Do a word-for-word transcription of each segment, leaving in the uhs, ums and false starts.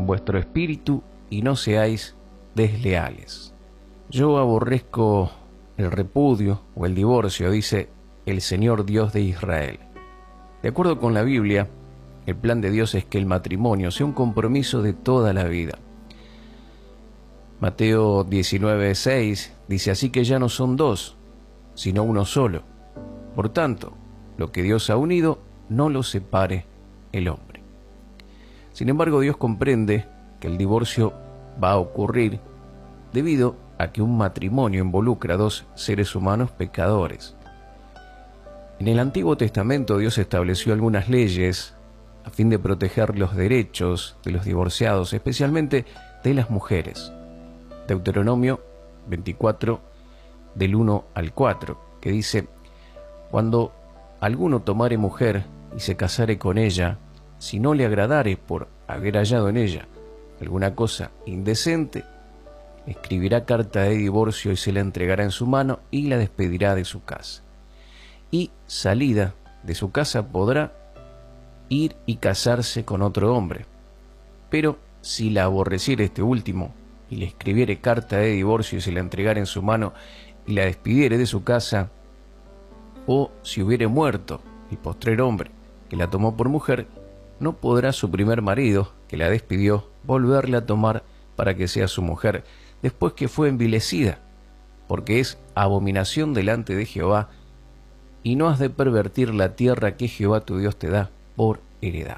vuestro espíritu y no seáis desleales. Yo aborrezco el repudio o el divorcio, dice el Señor Dios de Israel. De acuerdo con la Biblia, el plan de Dios es que el matrimonio sea un compromiso de toda la vida. Mateo diecinueve seis dice: así que ya no son dos, sino uno solo. Por tanto, lo que Dios ha unido, no lo separe el hombre. Sin embargo, Dios comprende que el divorcio va a ocurrir debido a que un matrimonio involucra a dos seres humanos pecadores. En el Antiguo Testamento, Dios estableció algunas leyes a fin de proteger los derechos de los divorciados, especialmente de las mujeres. Deuteronomio veinticuatro, del uno al cuatro, que dice: cuando alguno tomare mujer y se casare con ella, si no le agradare por haber hallado en ella alguna cosa indecente, escribirá carta de divorcio y se la entregará en su mano y la despedirá de su casa. Y salida de su casa podrá ir y casarse con otro hombre. Pero si la aborreciere este último y le escribiere carta de divorcio y se la entregara en su mano y la despidiere de su casa, o si hubiere muerto el postrer hombre que la tomó por mujer, no podrá su primer marido, que la despidió, volverla a tomar para que sea su mujer, después que fue envilecida, porque es abominación delante de Jehová, y no has de pervertir la tierra que Jehová tu Dios te da por heredad.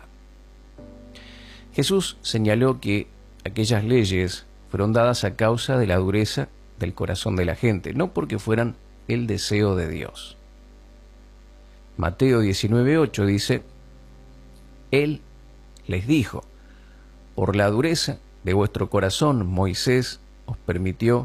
Jesús señaló que aquellas leyes fueron dadas a causa de la dureza del corazón de la gente, no porque fueran el deseo de Dios. Mateo diecinueve ocho dice: Él les dijo: por la dureza de vuestro corazón Moisés os permitió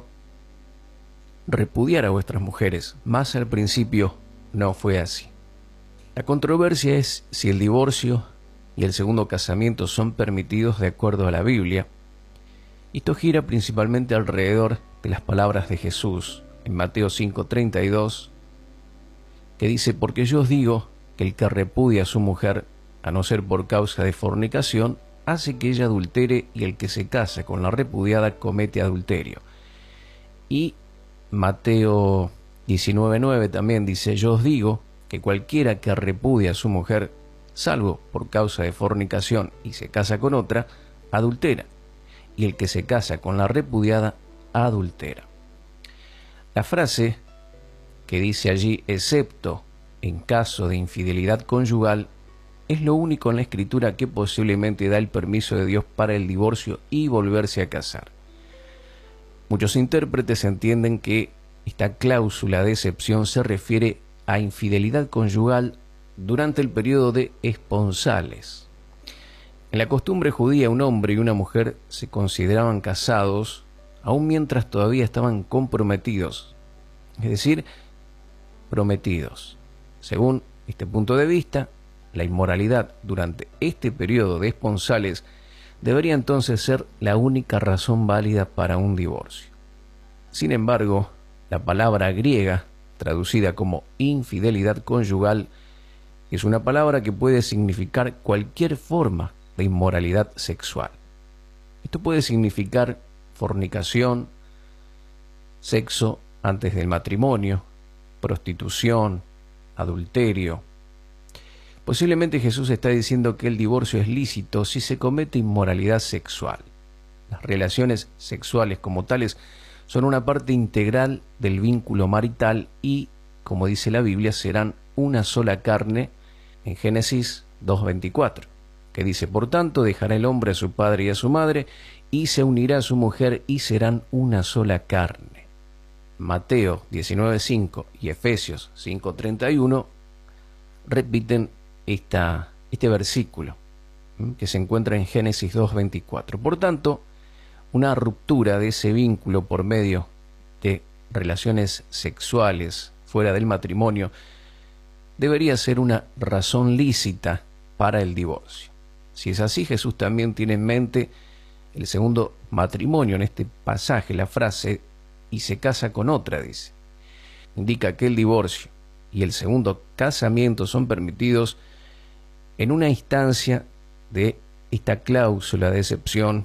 repudiar a vuestras mujeres, mas al principio no fue así. La controversia es si el divorcio y el segundo casamiento son permitidos de acuerdo a la Biblia. Esto gira principalmente alrededor de las palabras de Jesús en Mateo cinco treinta y dos, que dice: porque yo os digo que el que repudia a su mujer, a no ser por causa de fornicación, hace que ella adultere, y el que se casa con la repudiada comete adulterio. Y Mateo diecinueve nueve también dice: yo os digo que cualquiera que repudia a su mujer, salvo por causa de fornicación, y se casa con otra, adultera, y el que se casa con la repudiada, adultera. La frase que dice allí, excepto en caso de infidelidad conyugal, es lo único en la Escritura que posiblemente da el permiso de Dios para el divorcio y volverse a casar. Muchos intérpretes entienden que esta cláusula de excepción se refiere a infidelidad conyugal durante el periodo de esponsales. En la costumbre judía, un hombre y una mujer se consideraban casados aun mientras todavía estaban comprometidos, es decir, prometidos. Según este punto de vista, la inmoralidad durante este periodo de esponsales debería entonces ser la única razón válida para un divorcio. Sin embargo, la palabra griega, traducida como infidelidad conyugal, es una palabra que puede significar cualquier forma de inmoralidad sexual. Esto puede significar fornicación, sexo antes del matrimonio, prostitución, adulterio. Posiblemente Jesús está diciendo que el divorcio es lícito si se comete inmoralidad sexual. Las relaciones sexuales como tales son una parte integral del vínculo marital y, como dice la Biblia, serán una sola carne en Génesis dos veinticuatro, que dice: por tanto, dejará el hombre a su padre y a su madre, y se unirá a su mujer, y serán una sola carne. Mateo diecinueve cinco y Efesios cinco treinta y uno repiten esta, este versículo que se encuentra en Génesis dos veinticuatro. Por tanto, una ruptura de ese vínculo por medio de relaciones sexuales fuera del matrimonio debería ser una razón lícita para el divorcio. Si es así, Jesús también tiene en mente el segundo matrimonio en este pasaje. La frase "y se casa con otra", dice, indica que el divorcio y el segundo casamiento son permitidos en una instancia de esta cláusula de excepción